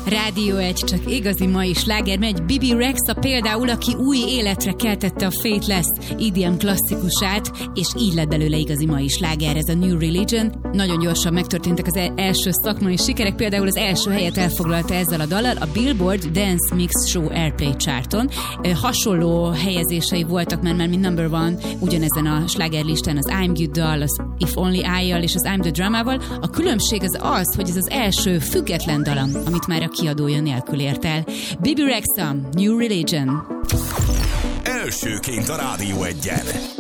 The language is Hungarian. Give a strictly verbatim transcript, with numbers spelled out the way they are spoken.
Rádió egy, csak igazi mai sláger megy. Bibi Rexha például, aki új életre keltette a Faithless í dé em klasszikusát, és így lett belőle igazi mai sláger, ez a New Religion. Nagyon gyorsan megtörténtek az első szakmai sikerek, például az első helyet elfoglalta ezzel a dallal a Billboard Dance Mix Show Airplay charton. Hasonló helyezései voltak már, már mint number one, ugyanezen a slágerlistán az I'm Good dal, az If Only I-jal és az I'm the Drama-val. A különbség az az, hogy ez az első független dalam, amit már a kiadója nélkül ért el. Bibi Rexha, New Religion. Elsőként a Rádió egyen.